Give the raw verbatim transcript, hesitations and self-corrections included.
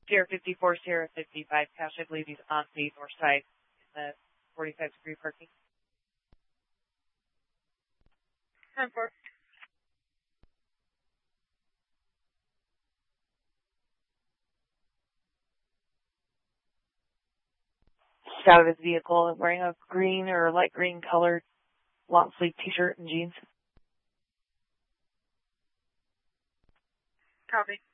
Sierra fifty-four, Sierra fifty-five, Cash, I believe he's on the north side in the forty-five degree parking. ten four. Out of his vehicle wearing a green or light green colored long sleeve t-shirt and jeans. Copy.